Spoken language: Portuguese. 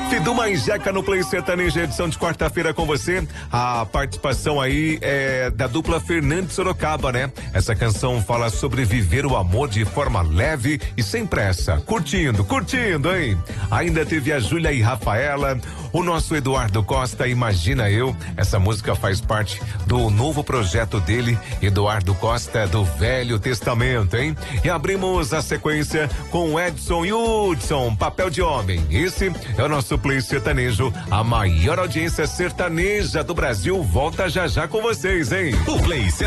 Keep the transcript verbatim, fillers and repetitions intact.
Fidu Manjeca no Play Sertanejo, edição de quarta-feira com você. A participação aí é da dupla Fernandes Sorocaba, né? Essa canção fala sobre viver o amor de forma leve e sem pressa. Curtindo, curtindo, hein? Ainda teve a Júlia e Rafaela, o nosso Eduardo Costa, Imagina Eu. Essa música faz parte do novo projeto dele, Eduardo Costa, do Velho Testamento, hein? E abrimos a sequência com Edson e Hudson, Papel de Homem. Esse é o nosso Play Sertanejo, a maior audiência sertaneja do Brasil. Volta já já com vocês, hein? O Play